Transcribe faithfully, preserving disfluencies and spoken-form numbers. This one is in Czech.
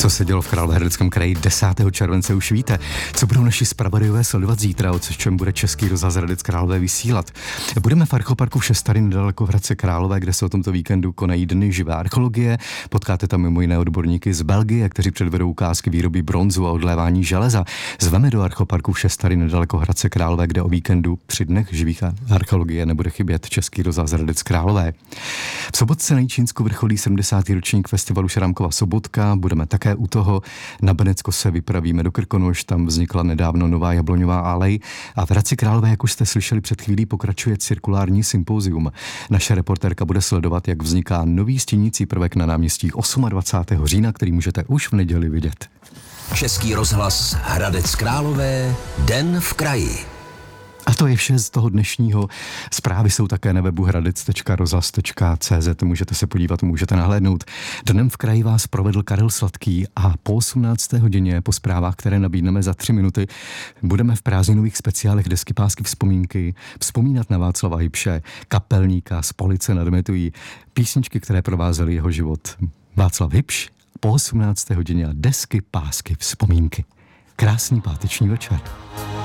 Co se dělo v Královéhradeckém kraji desátého července už víte. Co budou naši zpravodajové sledovat zítra, o čem bude Český rozhlas Hradec Králové vysílat. Budeme v archoparku v Šestary nedaleko v Hradce Králové, kde se o tomto víkendu konají dny živé archeologie. Potkáte tam mimo jiné odborníky z Belgie, kteří předvedou ukázky výroby bronzu a odlévání železa. Zveme do archoparku v Šestary nedaleko Hradce Králové, kde o víkendu při dnech živých archeologie nebude chybět Český rozhlas Hradec Králové. V sobotce na Jičínsku vrcholí sedmdesátý ročník festivalu Šrámkova sobotka. Budeme také u toho. Na Benecko se vypravíme do Krkonoš, tam vznikla nedávno nová jabloňová alej. A v Hradci Králové, jak už jste slyšeli před chvílí, pokračuje cirkulární sympozium. Naše reportérka bude sledovat, jak vzniká nový stínící prvek na náměstích dvacátého osmého října, který můžete už v neděli vidět. Český rozhlas Hradec Králové, den v kraji. A to je vše z toho dnešního. Zprávy jsou také na webu hradec tečka rozhlas tečka cé zet. Můžete se podívat, můžete nahlédnout. Dnem v kraji vás provedl Karel Sladký a po osmnácté hodině, po zprávách, které nabídneme za tři minuty, budeme v prázdninových speciálech Desky, pásky, vzpomínky vzpomínat na Václava Hybše, kapelníka z Police nad Metují, písničky, které provázely jeho život. Václav Hybš po osmnácté hodině a Desky, pásky, vzpomínky. Krásný páteční večer.